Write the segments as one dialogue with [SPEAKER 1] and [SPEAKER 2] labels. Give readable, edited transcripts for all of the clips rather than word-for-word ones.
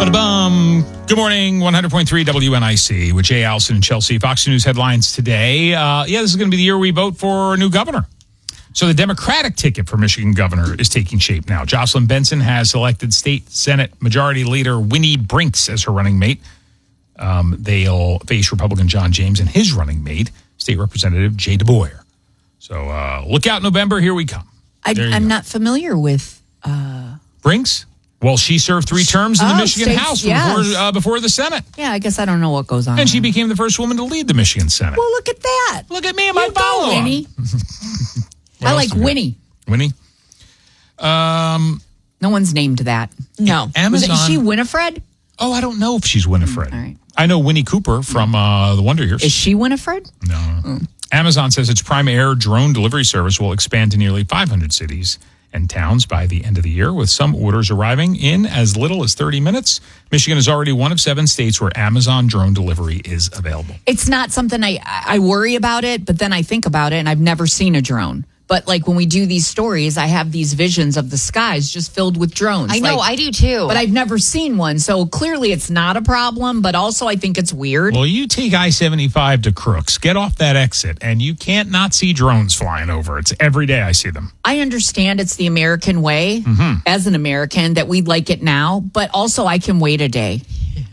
[SPEAKER 1] Good morning, 100.3 WNIC with Jay Allison and Chelsea. Fox News headlines today. This is going to be the year we vote for a new governor. So the Democratic ticket for Michigan governor is taking shape now. Jocelyn Benson has selected State Senate Majority Leader Winnie Brinks as her running mate. They'll face Republican John James and his running mate, State Representative Jay DeBoer. So look out November. Here we come.
[SPEAKER 2] I'm not familiar with...
[SPEAKER 1] Brinks? Well, she served 3 terms in the Michigan House before the Senate.
[SPEAKER 2] Yeah, I guess I don't know what goes on.
[SPEAKER 1] And she became the first woman to lead the Michigan Senate.
[SPEAKER 2] Well, look at that.
[SPEAKER 1] Look at me and my follow.
[SPEAKER 2] Winnie. I like Winnie.
[SPEAKER 1] Winnie?
[SPEAKER 2] No one's named that. No.
[SPEAKER 1] Amazon.
[SPEAKER 2] Is she Winifred?
[SPEAKER 1] Oh, I don't know if she's Winifred.
[SPEAKER 2] All right.
[SPEAKER 1] I know Winnie Cooper from the Wonder Years.
[SPEAKER 2] Is she Winifred?
[SPEAKER 1] No. Amazon says its Prime Air drone delivery service will expand to nearly 500 cities and towns by the end of the year, with some orders arriving in as little as 30 minutes. Michigan is already one of 7 states where Amazon drone delivery is available.
[SPEAKER 2] It's not something I worry about it, but then I think about it, and I've never seen a drone. But like when we do these stories, I have these visions of the skies just filled with drones.
[SPEAKER 3] I know, I do too.
[SPEAKER 2] But I've never seen one. So clearly it's not a problem, but also I think it's weird.
[SPEAKER 1] Well, you take I-75 to Crooks, get off that exit, and you can't not see drones flying over. It's every day I see them.
[SPEAKER 2] I understand it's the American way, as an American, that we like it now, but also I can wait a day.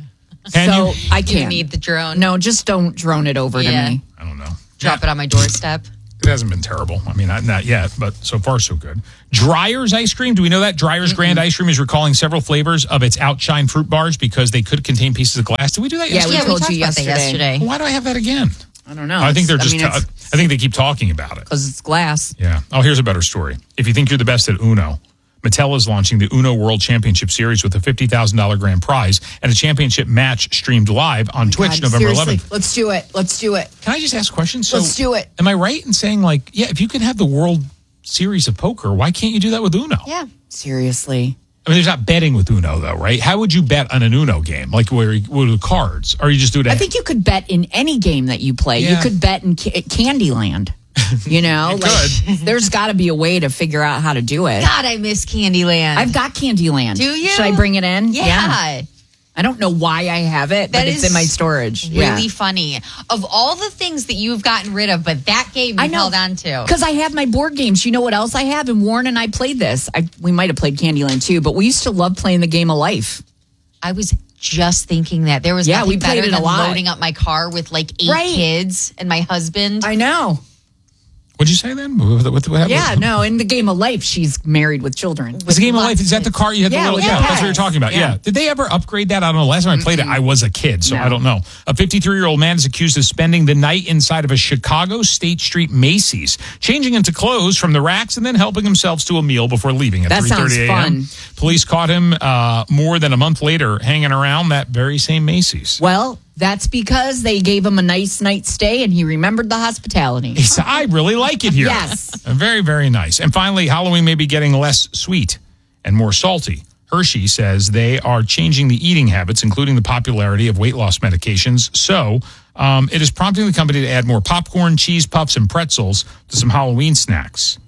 [SPEAKER 2] I can't.
[SPEAKER 3] You need the drone?
[SPEAKER 2] No, just don't drone it over to me.
[SPEAKER 1] I don't know.
[SPEAKER 3] Drop it on my doorstep.
[SPEAKER 1] It hasn't been terrible. I mean, not yet, but so far so good. Dryer's ice cream. Do we know that Dryer's Grand Ice Cream is recalling several flavors of its Outshine fruit bars because they could contain pieces of glass? Did we do that yesterday?
[SPEAKER 2] Yeah, we told you
[SPEAKER 3] yesterday.
[SPEAKER 1] Why do I have that again?
[SPEAKER 2] I don't know.
[SPEAKER 1] I think they're I think they keep talking about it
[SPEAKER 2] because it's glass.
[SPEAKER 1] Yeah. Oh, here's a better story. If you think you're the best at Uno, Mattel is launching the Uno World Championship Series with a $50,000 grand prize and a championship match streamed live on Twitch November 11th.
[SPEAKER 2] Let's do it. Let's do it.
[SPEAKER 1] Can I just ask a question?
[SPEAKER 2] Let's do it.
[SPEAKER 1] Am I right in saying, like, if you can have the World Series of Poker, why can't you do that with Uno?
[SPEAKER 2] Yeah. Seriously.
[SPEAKER 1] I mean, there's not betting with Uno, though, right? How would you bet on an Uno game? Like, with the cards? Or you just do it?
[SPEAKER 2] I think you could bet in any game that you play.
[SPEAKER 1] Yeah.
[SPEAKER 2] You could bet in Candyland. You know, there's got to be a way to figure out how to do it.
[SPEAKER 3] God, I miss Candyland.
[SPEAKER 2] I've got Candyland.
[SPEAKER 3] Do you?
[SPEAKER 2] Should I bring it in?
[SPEAKER 3] Yeah.
[SPEAKER 2] I don't know why I have it, but it's in my storage.
[SPEAKER 3] Really funny. Of all the things that you've gotten rid of, but that game you held on to.
[SPEAKER 2] Because I have my board games. You know what else I have? And Warren and I played this. We might have played Candyland too, but we used to love playing the game of life.
[SPEAKER 3] I was just thinking that. There was nothing
[SPEAKER 2] we played
[SPEAKER 3] better
[SPEAKER 2] it
[SPEAKER 3] than
[SPEAKER 2] a lot.
[SPEAKER 3] loading up my car with like 8 kids and my husband.
[SPEAKER 2] I know.
[SPEAKER 1] What'd you say then? What happened?
[SPEAKER 2] Yeah, no, in the game of life, she's married with children.
[SPEAKER 1] Is the game of life, is that the car you had the little, that's what you're talking about. Yeah. Did they ever upgrade that? I don't know. Last time I played it, I was a kid, so I don't know. A 53-year-old man is accused of spending the night inside of a Chicago State Street Macy's, changing into clothes from the racks and then helping himself to a meal before leaving at 3:30 a.m.
[SPEAKER 2] Fun.
[SPEAKER 1] Police caught him more than a month later hanging around that very same Macy's.
[SPEAKER 2] Well, that's because they gave him a nice night's stay and he remembered the hospitality.
[SPEAKER 1] He said, I really like it here.
[SPEAKER 2] Yes.
[SPEAKER 1] Very, very nice. And finally, Halloween may be getting less sweet and more salty. Hershey says they are changing the eating habits, including the popularity of weight loss medications. So it is prompting the company to add more popcorn, cheese puffs, and pretzels to some Halloween snacks.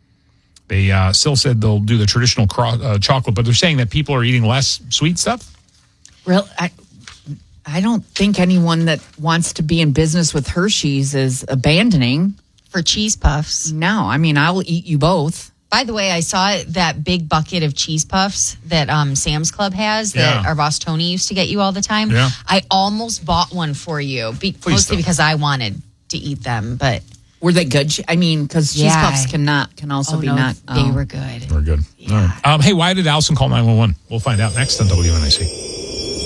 [SPEAKER 1] They still said they'll do the traditional chocolate, but they're saying that people are eating less sweet stuff.
[SPEAKER 2] Real, I don't think anyone that wants to be in business with Hershey's is abandoning.
[SPEAKER 3] For cheese puffs.
[SPEAKER 2] No, I mean, I'll eat you both.
[SPEAKER 3] By the way, I saw that big bucket of cheese puffs that Sam's Club has that our boss Tony used to get you all the time.
[SPEAKER 1] Yeah.
[SPEAKER 3] I almost bought one for you, mostly because I wanted to eat them. But
[SPEAKER 2] were they good? I mean, because cheese puffs can also be not.
[SPEAKER 3] They were good.
[SPEAKER 1] We're good.
[SPEAKER 3] Yeah.
[SPEAKER 1] All right. Hey, why did Allison call 911? We'll find out next on WNIC.